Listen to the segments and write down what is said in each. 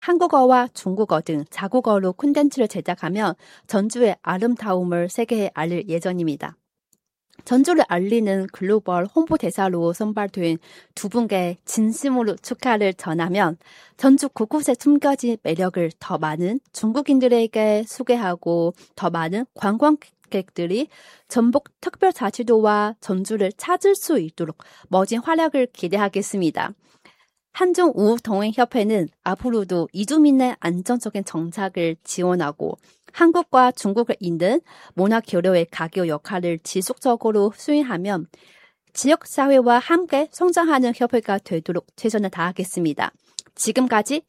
한국어와 중국어 등 자국어로 콘텐츠를 제작하며 전주의 아름다움을 세계에 알릴 예정입니다. 전주를 알리는 글로벌 홍보대사로 선발된 두 분께 진심으로 축하를 전하면 전주 곳곳에 숨겨진 매력을 더 많은 중국인들에게 소개하고 더 많은 관광객들이 전북 특별자치도와 전주를 찾을 수 있도록 멋진 활약을 기대하겠습니다. 한중우동행협회는 앞으로도 이주민의 안정적인 정착을 지원하고 한국과 중국을 잇는 문화교류의 가교 역할을 지속적으로 수행하면 지역사회와 함께 성장하는 협회가 되도록 최선을 다하겠습니다. 지금까지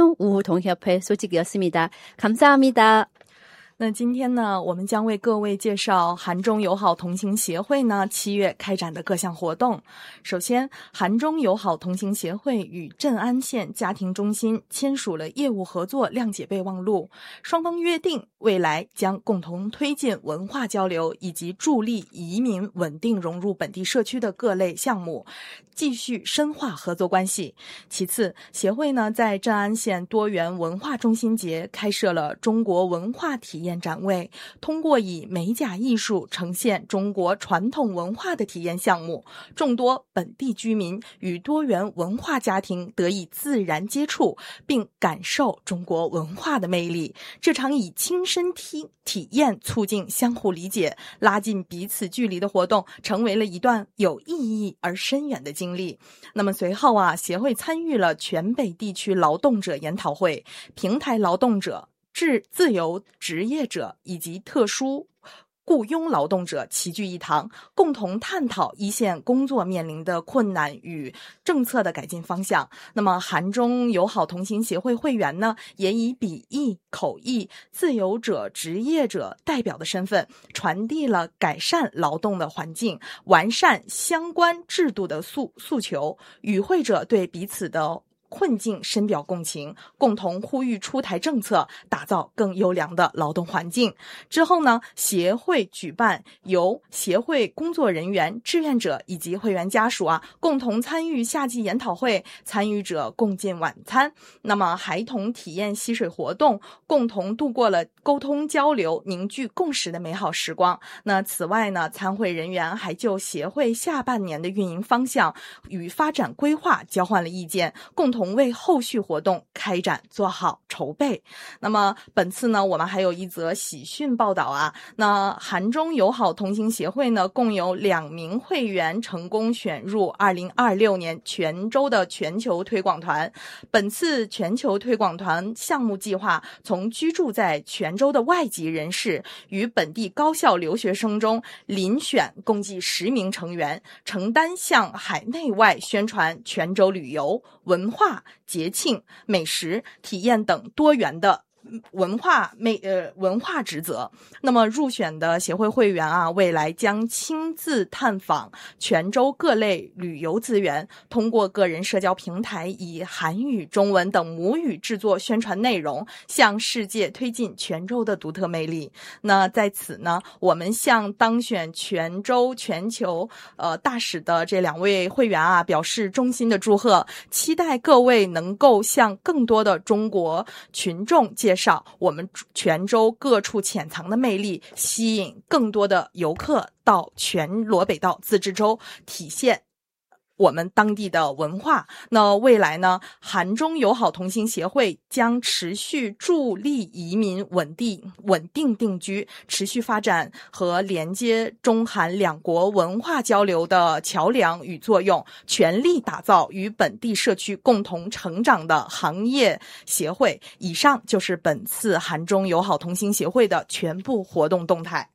한중우동협회 소식이었습니다. 감사합니다. 那今天呢，我们将为各位介绍韩中友好同行协会呢7月开展的各项活动。首先，韩中友好同行协会与镇安县家庭中心签署了业务合作谅解备忘录，双方约定未来将共同推进文化交流以及助力移民稳定融入本地社区的各类项目，继续深化合作关系。其次，协会呢在镇安县多元文化中心节开设了中国文化体验展位，通过以美甲艺术呈现中国传统文化的体验项目，众多本地居民与多元文化家庭得以自然接触，并感受中国文化的魅力。这场以亲身体验促进相互理解、拉近彼此距离的活动，成为了一段有意义而深远的经历。那么随后协会参与了全北地区劳动者研讨会、平台劳动者、自由职业者以及特殊雇佣劳动者齐聚一堂，共同探讨一线工作面临的困难与政策的改进方向。那么韩中友好同行协会会员呢，也以笔译、口译、自由者、职业者代表的身份，传递了改善劳动的环境、完善相关制度的诉求，与会者对彼此的困境深表共情，共同呼吁出台政策，打造更优良的劳动环境。之后呢，协会举办由协会工作人员、志愿者以及会员家属共同参与夏季研讨会，参与者共进晚餐，那么孩童体验溪水活动，共同度过了沟通交流、凝聚共识的美好时光。那此外呢，参会人员还就协会下半年的运营方向与发展规划交换了意见，共同为后续活动开展做好筹备。那么本次呢，我们还有一则喜讯报道那韩中友好同行协会呢，共有2名会员成功选入2026年泉州的全球推广团。本次全球推广团项目计划从居住在泉州的外籍人士与本地高校留学生中遴选共计10名成员，承担向海内外宣传泉州旅游、文化、节庆、美食、体验等多元的文化职责。那么入选的协会会员未来将亲自探访泉州各类旅游资源，通过个人社交平台以韩语、中文等母语制作宣传内容，向世界推进泉州的独特魅力。那在此呢，我们向当选泉州全球大使的这2位会员表示衷心的祝贺，期待各位能够向更多的中国群众介绍我们泉州各处潜藏的魅力，吸引更多的游客到全罗北道自治州体现我们当地的文化。那未来呢，韩中友好同行协会将持续助力移民稳定定居，持续发展和连接中韩2国文化交流的桥梁与作用，全力打造与本地社区共同成长的行业协会。以上就是本次韩中友好同行协会的全部活动动态。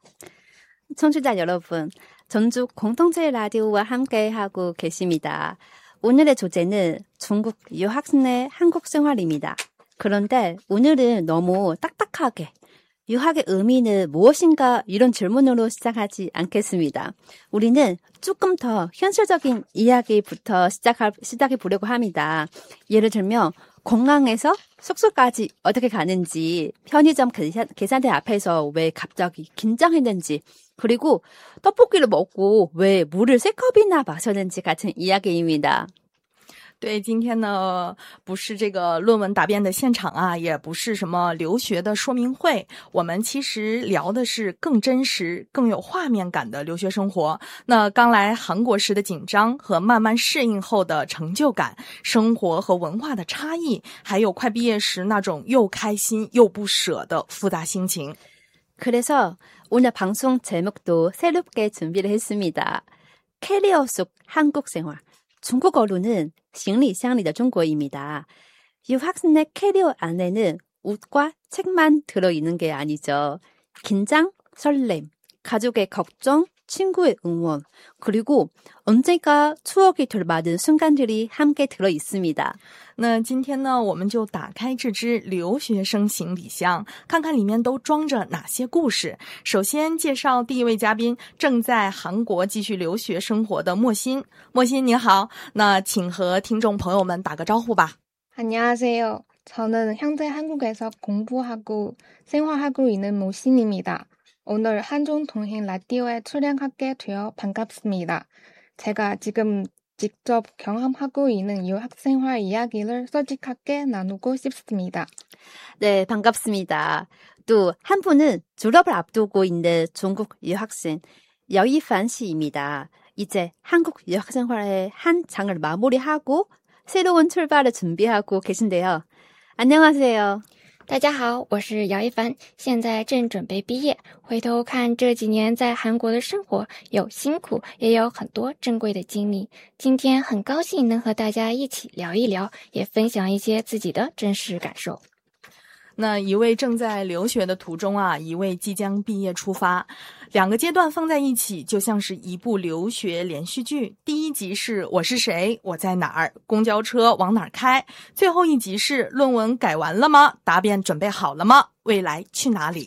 청취자 여러분, 전주 공동체 라디오와 함께하고 계십니다. 오늘의 주제는 중국 유학생의 한국 생활입니다. 그런데 오늘은 너무 딱딱하게 유학의 의미는 무엇인가 이런 질문으로 시작하지 않겠습니다. 우리는 조금 더 현실적인 이야기부터 시작해 보려고 합니다. 예를 들면 공항에서 숙소까지 어떻게 가는지, 편의점 계산대 앞에서 왜 갑자기 긴장했는지, 그리고 떡볶이를 먹고 왜 물을 3컵이나 마셨는지 같은 이야기입니다. 对，今天呢不是这个论文答辩的现场啊，也不是什么留学的说明会，我们其实聊的是更真实、更有画面感的留学生活。那刚来韩国时的紧张和慢慢适应后的成就感，生活和文化的差异，还有快毕业时那种又开心又不舍的复杂心情。 그래서 오늘 방송 제목도 새롭게 준비를 했습니다. 캐리어 속 한국 생활. 중국어로는 行李箱里的中国입니다. 유학생의 캐리어 안에는 옷과 책만 들어있는 게 아니죠. 긴장, 설렘, 가족의 걱정, 친구의 응원, 그리고 언젠가 추억이 될 많은 순간들이 함께 들어있습니다. 那今天呢，我们就打开这只留学生行李箱，看看里面都装着哪些故事。首先介绍第一位嘉宾，正在韩国继续留学生活的莫欣。莫欣您好，那请和听众朋友们打个招呼吧。 안녕하세요. 저는 현재 한국에서 공부하고 생활하고 있는 모신입니다. 오늘 한중 동행 라디오에 출연하게 되어 반갑습니다. 제가 지금 직접 경험하고 있는 유학생활 이야기를 솔직하게 나누고 싶습니다. 네, 반갑습니다. 또 한 분은 졸업을 앞두고 있는 중국 유학생 여이판 씨입니다. 이제 한국 유학생활의 한 장을 마무리하고 새로운 출발을 준비하고 계신데요. 안녕하세요. 大家好，我是姚一凡，现在正准备毕业。回头看这几年在韩国的生活，有辛苦，也有很多珍贵的经历。今天很高兴能和大家一起聊一聊，也分享一些自己的真实感受。 那一位正在留学的途中啊，一位即将毕业出发，两个阶段放在一起，就像是一部留学连续剧。第一集是我是谁，我在哪儿，公交车往哪儿开；最后一集是论文改完了吗？答辩准备好了吗？未来去哪里？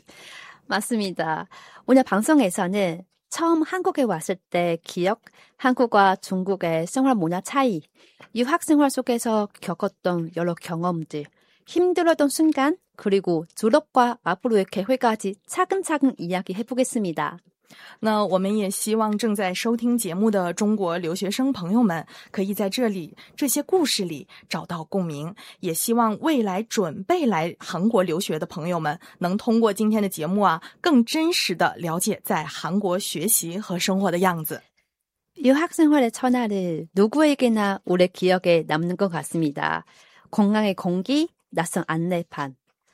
맞습니다. 오늘 방송에서는 처음 한국에 왔을 때 기억, 한국과 중국의 생활 문화 차이, 유학 생활 속에서 겪었던 여러 경험들, 힘들었던 순간, 그리고 졸업과 앞으로의 계획까지 차근차근 이야기해보겠습니다. 那我们也希望正在收听节目的中国留学生朋友们可以在这里这些故事里找到共鸣，也希望未来准备来韩国留学的朋友们能通过今天的节目啊，更真实的了解在韩国学习和生活的样子。 유학 생활의 첫날은 누구에게나 오래 기억에 남는 것 같습니다. 공항의 공기, 낯선 안내판,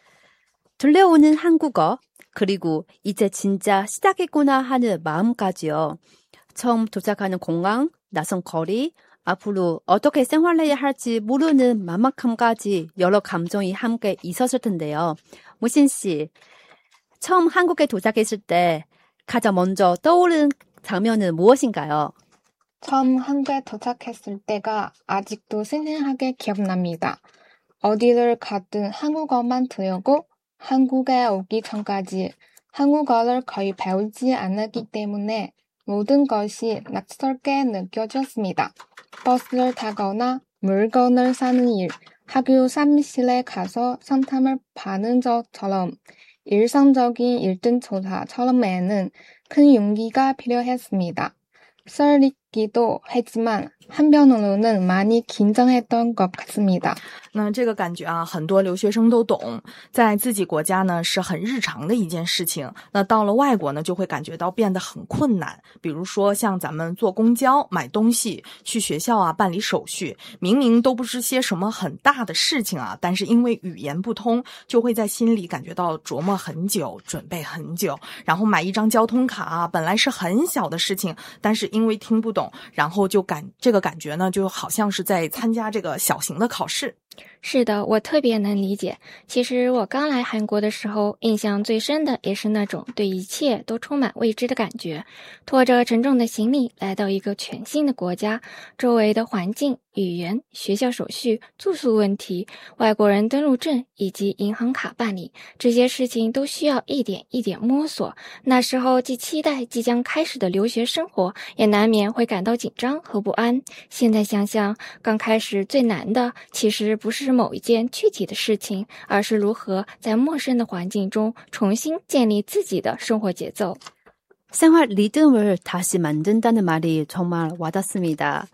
들려오는 한국어, 그리고 이제 진짜 시작이구나 하는 마음까지요. 처음 도착하는 공항, 낯선 거리, 앞으로 어떻게 생활해야 할지 모르는 막막함까지 여러 감정이 함께 있었을 텐데요. 모신 씨, 처음 한국에 도착했을 때 가장 먼저 떠오른 장면은 무엇인가요? 처음 한국에 도착했을 때가 아직도 생생하게 기억납니다. 어디를 가든 한국어만 들으고 한국에 오기 전까지 한국어를 거의 배우지 않았기 때문에 모든 것이 낯설게 느껴졌습니다. 버스를 타거나 물건을 사는 일, 학교 사무실에 가서 상담을 받는 것처럼 일상적인 일등 조사처럼에는 큰 용기가 필요했습니다. 설레기도 했지만 한편으로는 많이 긴장했던 것 같습니다. 那这个感觉啊，很多留学生都懂，在自己国家呢是很日常的一件事情，那到了外国呢就会感觉到变得很困难。比如说像咱们坐公交、买东西、去学校啊办理手续，明明都不是些什么很大的事情啊，但是因为语言不通，就会在心里感觉到琢磨很久，准备很久。然后买一张交通卡啊，本来是很小的事情，但是因为听不懂，然后就这个感觉呢，就好像是在参加这个小型的考试。 是的，我特别能理解。其实我刚来韩国的时候，印象最深的也是那种对一切都充满未知的感觉。拖着沉重的行李来到一个全新的国家，周围的环境、语言、学校手续、住宿问题、外国人登录证以及银行卡办理，这些事情都需要一点一点摸索。那时候既期待即将开始的留学生活，也难免会感到紧张和不安。现在想想，刚开始最难的其实不是某一件具体的事情，而是如何在陌生的环境中重新建立自己的生活节奏。 생활 리듬을 다시 만든다는 말이 정말 와닿습니다.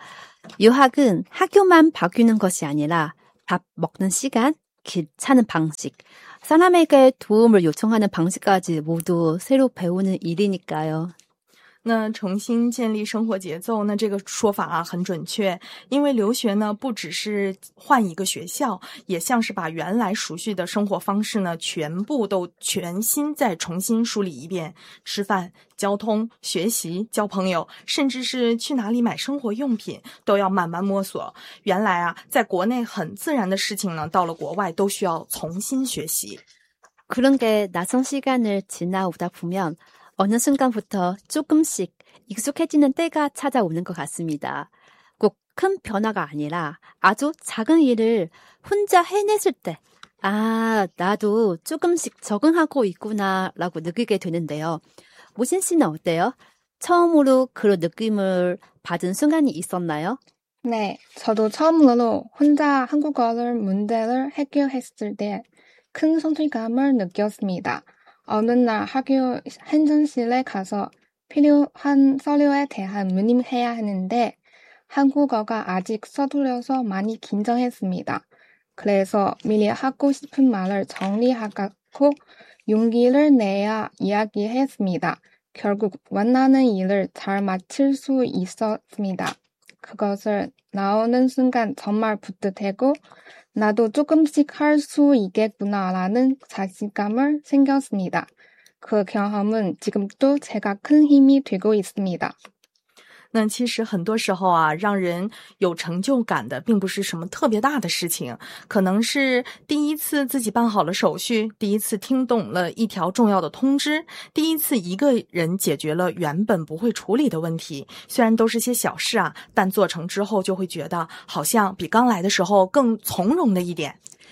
유학은 학교만 바뀌는 것이 아니라 밥 먹는 시간, 길 사는 방식, 사람에게 도움을 요청하는 방식까지 모두 새로 배우는 일이니까요. 那重新建立生活节奏，那这个说法啊很准确，因为留学呢不只是换一个学校，也像是把原来熟悉的生活方式呢全部都全新再重新梳理一遍。吃饭、交通、学习、交朋友，甚至是去哪里买生活用品，都要慢慢摸索。原来啊，在国内很自然的事情呢，到了国外都需要重新学习。 그런 게 낯선 시간을 지나오다 보면 어느 순간부터 조금씩 익숙해지는 때가 찾아오는 것 같습니다. 꼭 큰 변화가 아니라 아주 작은 일을 혼자 해냈을 때, 나도 조금씩 적응하고 있구나 라고 느끼게 되는데요. 모신 씨는 어때요? 처음으로 그런 느낌을 받은 순간이 있었나요? 네, 저도 처음으로 혼자 한국어를 문제를 해결했을 때 큰 성취감을 느꼈습니다. 어느 날 학교 행정실에 가서 필요한 서류에 대한 문의해야 하는데 한국어가 아직 서툴러서 많이 긴장했습니다. 그래서 미리 하고 싶은 말을 정리하고 용기를 내야 이야기했습니다. 결국 원하는 일을 잘 마칠 수 있었습니다. 그것을 나오는 순간 정말 뿌듯하고 나도 조금씩 할 수 있겠구나라는 자신감을 생겼습니다. 그 경험은 지금도 제가 큰 힘이 되고 있습니다. 那其实很多时候啊，让人有成就感的并不是什么特别大的事情，可能是第一次自己办好了手续，第一次听懂了一条重要的通知，第一次一个人解决了原本不会处理的问题。虽然都是些小事啊，但做成之后就会觉得好像比刚来的时候更从容了一点。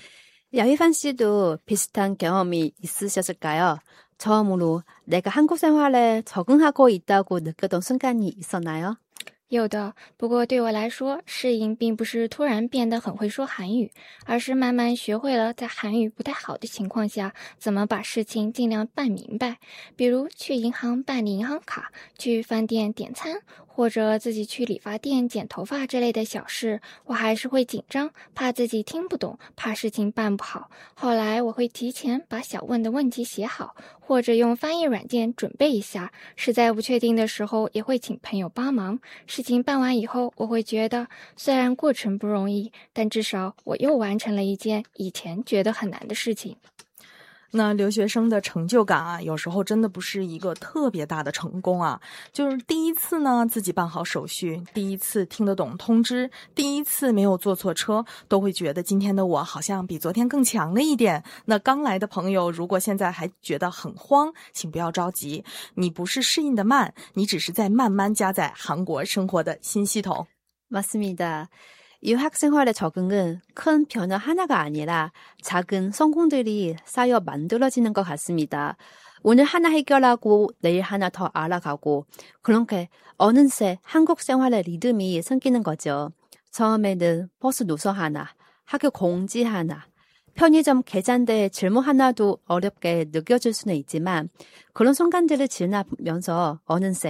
야휘판 씨도 비슷한 경험이 있으셨을까요? 처음으로 내가 한국 생활에 적응하고 있다고 느꼈던 순간이 있었나요? 有的，不过对我来说，适应并不是突然变得很会说韩语，而是慢慢学会了在韩语不太好的情况下，怎么把事情尽量办明白。比如去银行办理银行卡，去饭店点餐，或者自己去理发店剪头发之类的小事，我还是会紧张，怕自己听不懂，怕事情办不好。后来我会提前把想问的问题写好，或者用翻译软件准备一下。实在不确定的时候，也会请朋友帮忙。事情办完以后，我会觉得虽然过程不容易，但至少我又完成了一件以前觉得很难的事情。 那留学生的成就感啊，有时候真的不是一个特别大的成功啊，就是第一次呢自己办好手续，第一次听得懂通知，第一次没有坐错车，都会觉得今天的我好像比昨天更强了一点。那刚来的朋友，如果现在还觉得很慌，请不要着急，你不是适应的慢，你只是在慢慢加载韩国生活的新系统。 맞습니다. 유학 생활의 적응은 큰 변화 하나가 아니라 작은 성공들이 쌓여 만들어지는 것 같습니다. 오늘 하나 해결하고 내일 하나 더 알아가고 그렇게 어느새 한국 생활의 리듬이 생기는 거죠. 처음에는 버스 노선 하나, 학교 공지 하나, 편의점 계산대 질문 하나도 어렵게 느껴질 수는 있지만 그런 순간들을 지나면서 어느새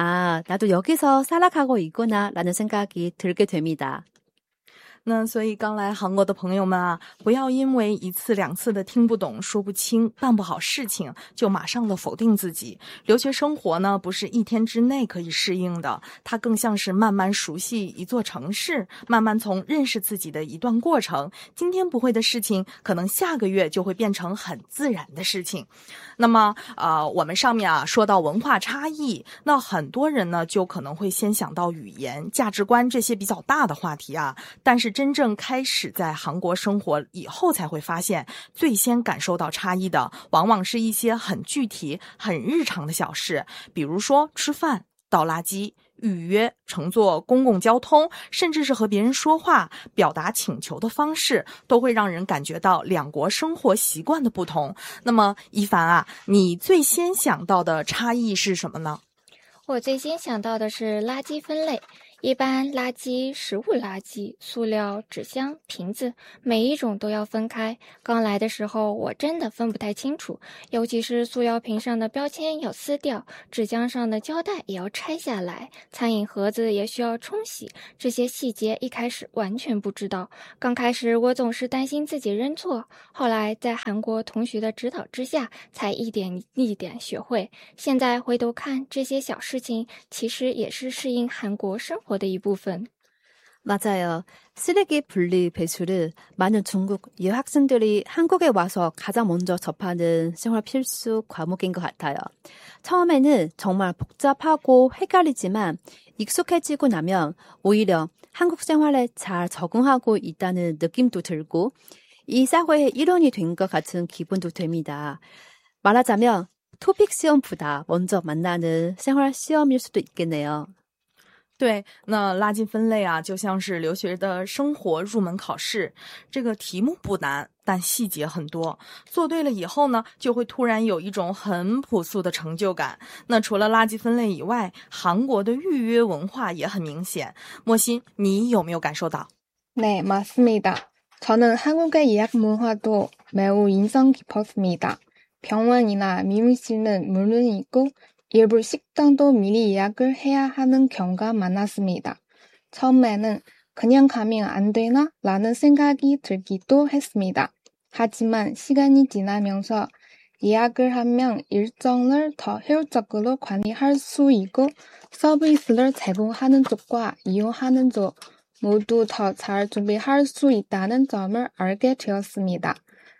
나도 여기서 살아가고 있구나 라는 생각이 들게 됩니다. 那所以刚来韩国的朋友们啊，不要因为一次两次的听不懂、说不清、办不好事情，就马上的否定自己。留学生活呢，不是一天之内可以适应的，它更像是慢慢熟悉一座城市，慢慢从认识自己的一段过程。今天不会的事情，可能下个月就会变成很自然的事情。那么我们上面啊说到文化差异，那很多人呢就可能会先想到语言、价值观这些比较大的话题啊，但是真正开始在韩国生活以后，才会发现最先感受到差异的往往是一些很具体、很日常的小事，比如说吃饭、倒垃圾、预约、乘坐公共交通，甚至是和别人说话、表达请求的方式，都会让人感觉到两国生活习惯的不同。那么一凡啊，你最先想到的差异是什么呢？ 我最先想到的是垃圾分类。 一般垃圾、食物垃圾、塑料、纸箱、瓶子，每一种都要分开。刚来的时候，我真的分不太清楚，尤其是塑料瓶上的标签要撕掉，纸箱上的胶带也要拆下来，餐饮盒子也需要冲洗，这些细节一开始完全不知道。刚开始我总是担心自己扔错，后来在韩国同学的指导之下，才一点一点学会。现在回头看，这些小事情其实也是适应韩国生活的一部分。 맞아요. 쓰레기 분리 배출은 많은 중국 유학생들이 한국에 와서 가장 먼저 접하는 생활 필수 과목인 것 같아요. 처음에는 정말 복잡하고 헷갈리지만 익숙해지고 나면 오히려 한국 생활에 잘 적응하고 있다는 느낌도 들고 이 사회의 일원이 된 것 같은 기분도 됩니다. 말하자면 토픽 시험보다 먼저 만나는 생활 시험일 수도 있겠네요. 对，那垃圾分类啊，就像是留学的生活入门考试。这个题目不难，但细节很多。做对了以后呢，就会突然有一种很朴素的成就感。那除了垃圾分类以外，韩国的预约文化也很明显。莫欣，你有没有感受到？ 네, 맞습니다. 저는 한국의 예약 문화도 매우 인상 깊었습니다. 병원이나 미용실은 물론이고 일부 식당도 미리 예약을 해야 하는 경우가 많았습니다. 처음에는 그냥 가면 안 되나? 라는 생각이 들기도 했습니다. 하지만 시간이 지나면서 예약을 하면 일정을 더 효율적으로 관리할 수 있고 서비스를 제공하는 쪽과 이용하는 쪽 모두 더 잘 준비할 수 있다는 점을 알게 되었습니다.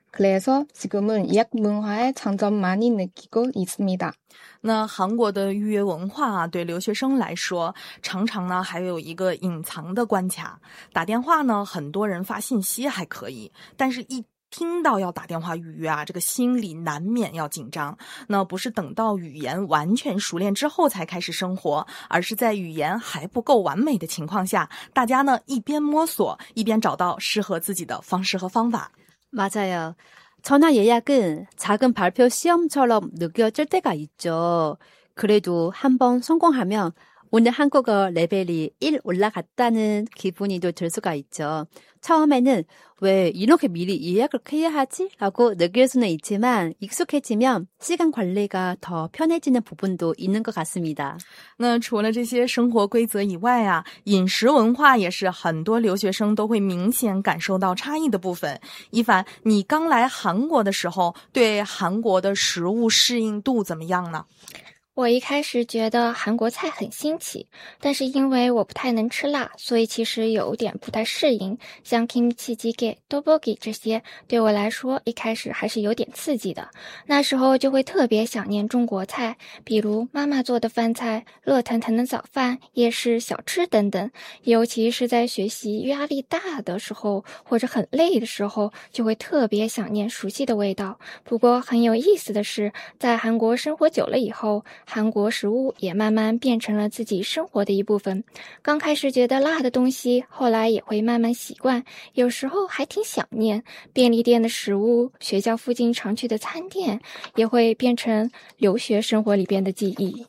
그래서 지금은 예약 문화의 장점 많이 느끼고 있습니다. 那韩国的预约文化啊，对留学生来说，常常呢还有一个隐藏的关卡。打电话呢，很多人发信息还可以，但是一听到要打电话预约啊，这个心里难免要紧张。那不是等到语言完全熟练之后才开始生活，而是在语言还不够完美的情况下，大家呢一边摸索，一边找到适合自己的方式和方法。 맞아요. 전화 예약은 작은 발표 시험처럼 느껴질 때가 있죠. 그래도 한번 성공하면 오늘 한국어 레벨이 1 올라갔다는 기분이 들 수가 있죠. 처음에는 왜 이렇게 미리 예약을 해야 하지? 라고 느낄 수는 있지만 익숙해지면 시간 관리가 더 편해지는 부분도 있는 것 같습니다. 那除了这些生活规则以外啊，饮食文化也是很多留学生都会明显感受到差异的部分。一凡，你刚来韩国的时候，对韩国的食物适应度怎么样呢？ 我一开始觉得韩国菜很新奇，但是因为我不太能吃辣，所以其实有点不太适应。像 kimchi jjigae、tteokbokki 这些，对我来说一开始还是有点刺激的。那时候就会特别想念中国菜，比如妈妈做的饭菜、热腾腾的早饭、夜市小吃等等。尤其是在学习压力大的时候，或者很累的时候，就会特别想念熟悉的味道。不过很有意思的是，在韩国生活久了以后，韩国食物也慢慢变成了自己生活的一部分。刚开始觉得辣的东西，后来也会慢慢习惯，有时候还挺想念。便利店的食物，学校附近常去的餐店，也会变成留学生活里边的记忆。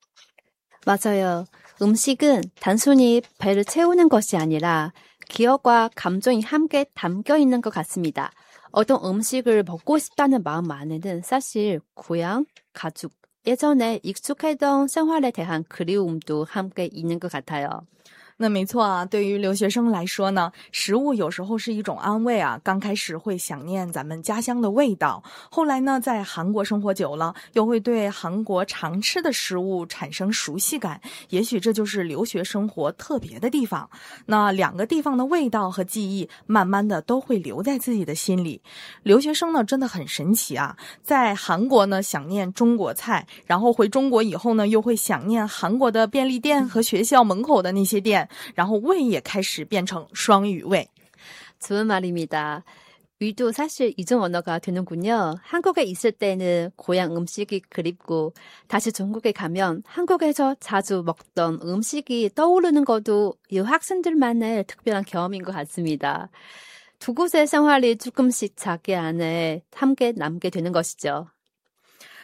맞아요. 음식은 단순히 배를 채우는 것이 아니라 기억과 감정이 함께 담겨 있는 것 같습니다. 어떤 음식을 먹고 싶다는 마음 안에는 사실 고향, 가족, 예전에 익숙했던 생활에 대한 그리움도 함께 있는 것 같아요. 那没错啊，对于留学生来说呢，食物有时候是一种安慰啊。刚开始会想念咱们家乡的味道，后来呢，在韩国生活久了，又会对韩国常吃的食物产生熟悉感。也许这就是留学生活特别的地方。那两个地方的味道和记忆，慢慢的都会留在自己的心里。留学生呢，真的很神奇啊！在韩国呢，想念中国菜，然后回中国以后呢，又会想念韩国的便利店和学校门口的那些店。 然后胃也开始变成双语胃。 좋은 말입니다. 위도 사실 이중 언어가 되는군요. 한국에 있을 때는 고향 음식이 그립고 다시 중국에 가면 한국에서 자주 먹던 음식이 떠오르는 것도 유학생들만의 특별한 경험인 것 같습니다. 두 곳의 생활이 조금씩 자기 안에 함께 남게 되는 것이죠.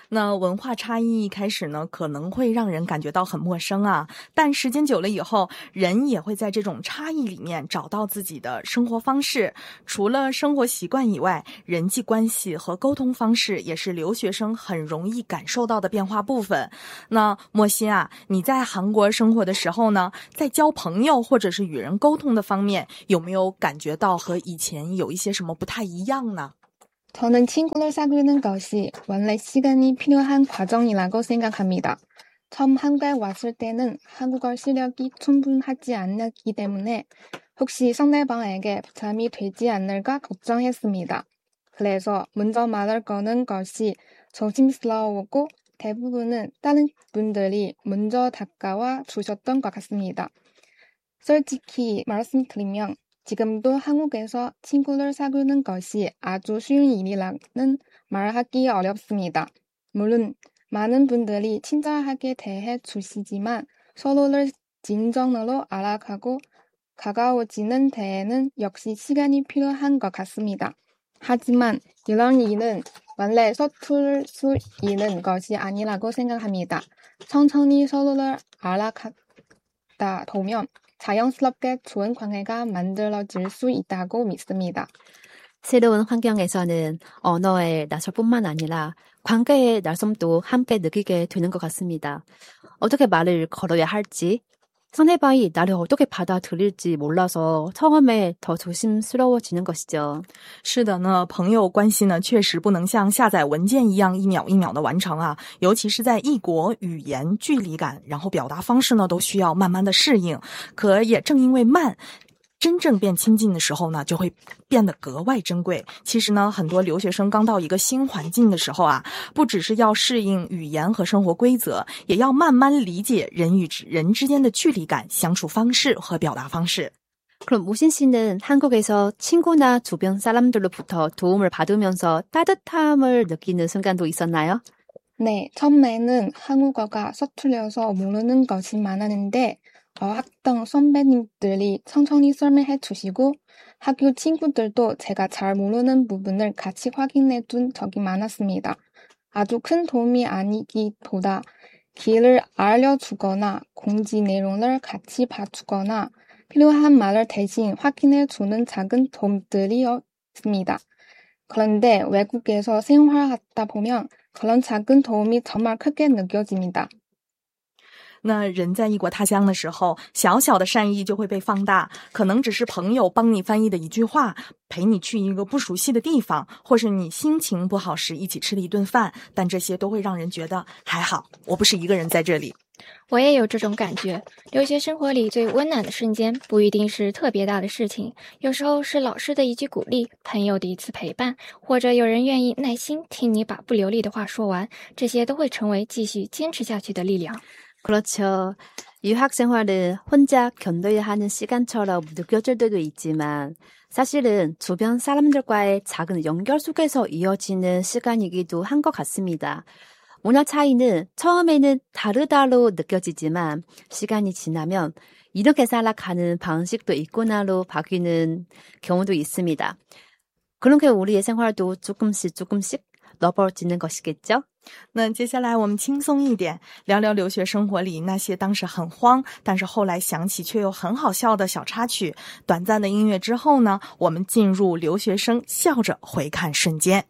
那文化差异一开始呢，可能会让人感觉到很陌生啊，但时间久了以后，人也会在这种差异里面找到自己的生活方式。除了生活习惯以外，人际关系和沟通方式也是留学生很容易感受到的变化部分。那莫欣啊，你在韩国生活的时候呢，在交朋友或者是与人沟通的方面，有没有感觉到和以前有一些什么不太一样呢？ 저는 친구를 사귀는 것이 원래 시간이 필요한 과정이라고 생각합니다. 처음 한국에 왔을 때는 한국어 실력이 충분하지 않았기 때문에 혹시 상대방에게 부담이 되지 않을까 걱정했습니다. 그래서 먼저 말을 거는 것이 조심스러웠고 대부분은 다른 분들이 먼저 다가와 주셨던 것 같습니다. 솔직히 말씀드리면 지금도 한국에서 친구를 사귀는 것이 아주 쉬운 일이라는 말하기 어렵습니다. 물론 많은 분들이 친절하게 대해 주시지만 서로를 진정으로 알아가고 가까워지는 데에는 역시 시간이 필요한 것 같습니다. 하지만 이런 일은 원래 서툴 수 있는 것이 아니라고 생각합니다. 천천히 서로를 알아가다 보면 자연스럽게 좋은 관계가 만들어질 수 있다고 믿습니다. 새로운 환경에서는 언어의 낯설뿐만 아니라 관계의 낯섦도 함께 느끼게 되는 것 같습니다. 어떻게 말을 걸어야 할지, 상대방이 나를 어떻게 받아들일지 몰라서 처음에 더 조심스러워지는 것이죠. 是的呢，朋友关系呢确实不能像下载文件一样一秒一秒的完成啊，尤其是在异国，语言、距离感，然后表达方式呢都需要慢慢的适应。可也正因为慢，真正变亲近的时候呢，就会变得格外珍贵。其实呢，很多留学生刚到一个新环境的时候啊，不只是要适应语言和生活规则，也要慢慢理解人与人之间的距离感、相处方式和表达方式。 그럼 모신 씨는 한국에서 친구나 주변 사람들로부터 도움을 받으면서 따뜻함을 느끼는 순간도 있었나요? 네, 처음에는 한국어가 서툴려서 모르는 것이 많았는데 어학당 선배님들이 천천히 설명해 주시고 학교 친구들도 제가 잘 모르는 부분을 같이 확인해 둔 적이 많았습니다. 아주 큰 도움이 아니기보다 길을 알려주거나 공지 내용을 같이 봐주거나 필요한 말을 대신 확인해 주는 작은 도움들이었습니다. 그런데 외국에서 생활하다 보면 그런 작은 도움이 정말 크게 느껴집니다. 那人在异国他乡的时候，小小的善意就会被放大，可能只是朋友帮你翻译的一句话，陪你去一个不熟悉的地方，或是你心情不好时一起吃了一顿饭，但这些都会让人觉得还好，我不是一个人在这里。 我也有这种感觉，留学生活里最温暖的瞬间，不一定是特别大的事情，有时候是老师的一句鼓励，朋友的一次陪伴，或者有人愿意耐心听你把不流利的话说完，这些都会成为继续坚持下去的力量。 그렇죠. 유학 생활은 혼자 견뎌야 하는 시간처럼 느껴질 때도 있지만 사실은 주변 사람들과의 작은 연결 속에서 이어지는 시간이기도 한 것 같습니다. 문화 차이는 처음에는 다르다로 느껴지지만 시간이 지나면 이렇게 살아가는 방식도 있구나로 바뀌는 경우도 있습니다. 그렇게 우리의 생활도 조금씩 넓어지는 것이겠죠? 那接下来我们轻松一点，聊聊留学生活里那些当时很慌，但是后来想起却又很好笑的小插曲。短暂的音乐之后呢，我们进入留学生笑着回看瞬间。